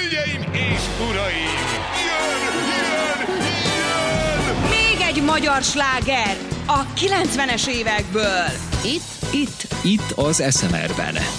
Hölgyeim és uraim! Jön! Még egy magyar sláger a 90-es évekből. Itt az SMR-ben.